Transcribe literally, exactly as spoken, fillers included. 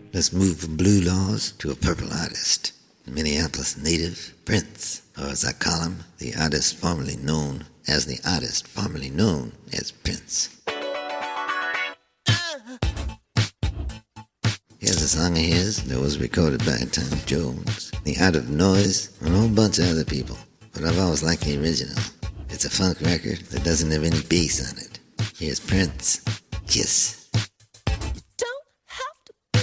Let's move from blue laws to a purple artist. Minneapolis native, Prince, or as I call him, the artist formerly known as the artist formerly known as Prince. Here's a song of his that was recorded by Tom Jones, The Art of Noise, and a whole bunch of other people. But I've always liked the original. It's a funk record that doesn't have any bass on it. Here's Prince, Kiss.